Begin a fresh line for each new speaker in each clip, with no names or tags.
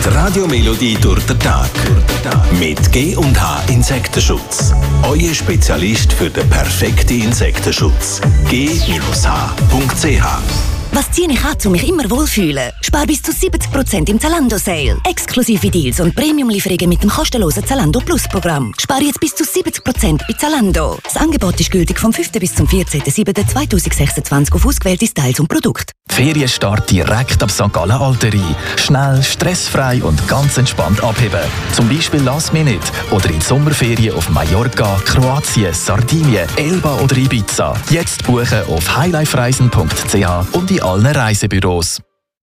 Die Radiomelodie durch den Tag. Mit G&H Insektenschutz. Euer Spezialist für den perfekten Insektenschutz. G-H.ch.
Was ziehe ich an, um mich immer wohlfühlen? Spar bis zu 70% im Zalando-Sale. Exklusive Deals und Premium-Lieferungen mit dem kostenlosen Zalando Plus-Programm. Spar jetzt bis zu 70% bei Zalando. Das Angebot ist gültig vom 5. bis zum 14.07.2026 auf ausgewählte Styles und Produkte.
Die Ferienstart direkt ab St. Gallen Alterie. Schnell, stressfrei und ganz entspannt abheben. Zum Beispiel Last Minute oder in die Sommerferien auf Mallorca, Kroatien, Sardinien, Elba oder Ibiza. Jetzt buchen auf highlifereisen.ch und in allen Reisebüros.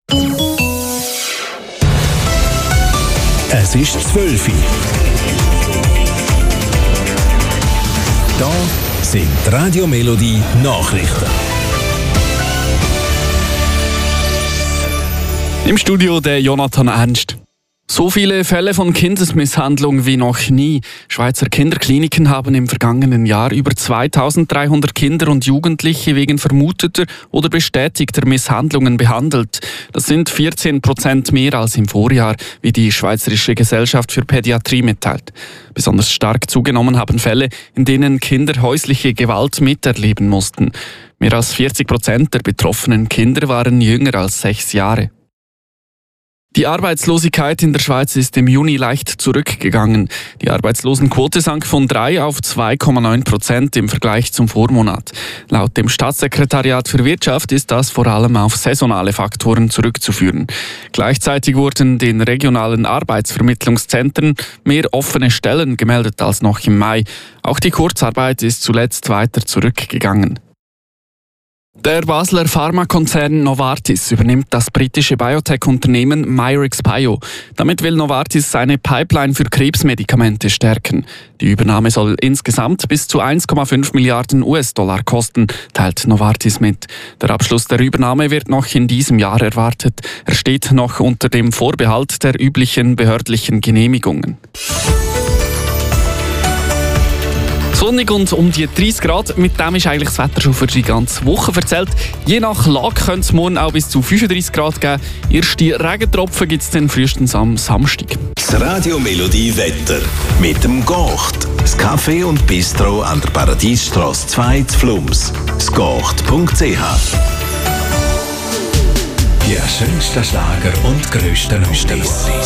Es ist 12 Uhr. Da sind die Radiomelodie Nachrichten.
Im Studio der Jonathan Ernst. So viele Fälle von Kindesmisshandlung wie noch nie. Schweizer Kinderkliniken haben im vergangenen Jahr über 2300 Kinder und Jugendliche wegen vermuteter oder bestätigter Misshandlungen behandelt. Das sind 14% mehr als im Vorjahr, wie die Schweizerische Gesellschaft für Pädiatrie mitteilt. Besonders stark zugenommen haben Fälle, in denen Kinder häusliche Gewalt miterleben mussten. Mehr als 40% der betroffenen Kinder waren jünger als 6 Jahre. Die Arbeitslosigkeit in der Schweiz ist im Juni leicht zurückgegangen. Die Arbeitslosenquote sank von 3 auf 2,9% im Vergleich zum Vormonat. Laut dem Staatssekretariat für Wirtschaft ist das vor allem auf saisonale Faktoren zurückzuführen. Gleichzeitig wurden den regionalen Arbeitsvermittlungszentren mehr offene Stellen gemeldet als noch im Mai. Auch die Kurzarbeit ist zuletzt weiter zurückgegangen. Der Basler Pharmakonzern Novartis übernimmt das britische Biotech-Unternehmen Myrix Bio. Damit will Novartis seine Pipeline für Krebsmedikamente stärken. Die Übernahme soll insgesamt bis zu 1,5 Milliarden US-Dollar kosten, teilt Novartis mit. Der Abschluss der Übernahme wird noch in diesem Jahr erwartet. Er steht noch unter dem Vorbehalt der üblichen behördlichen Genehmigungen. Sonnig und um die 30 Grad, mit dem ist eigentlich das Wetter schon für die ganze Woche erzählt. Je nach Lage könnte es morgen auch bis zu 35 Grad geben. Erste Regentropfen gibt es dann frühestens am Samstag.
Das Radiomelodie Wetter mit dem Gocht. Das Café und Bistro an der Paradiesstrasse 2 zu Flums. Sgocht.ch. Die schönsten Schlager und grössten Oldies.